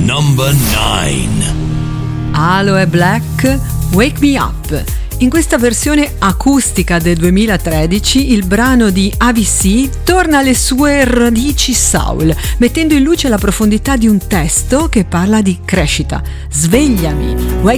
Number 9. Aloe Black, Wake Me Up. In questa versione acustica del 2013 il brano di AVC torna alle sue radici soul, mettendo in luce la profondità di un testo che parla di crescita. Svegliami, Wake